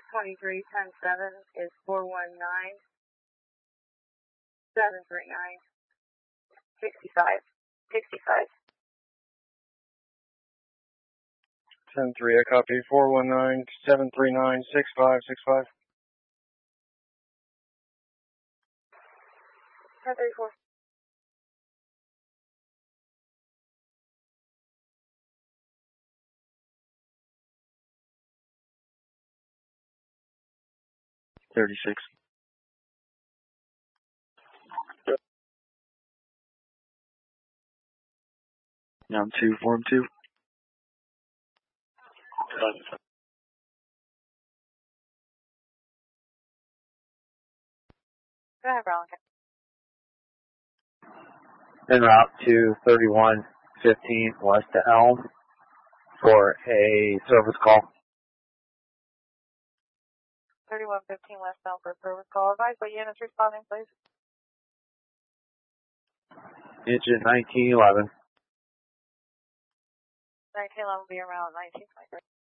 23 times 7 is 419. 739. 65. 65. 10-3, I copy. 419, 739, 65, 65. 1034. $36. Down 2, form 2. Go ahead, Rollins. En route to 3115 west to Elm for a service call. 3115 westbound for service call. Advise what units responding, please. Engine 1911. 1911 will be around 1923.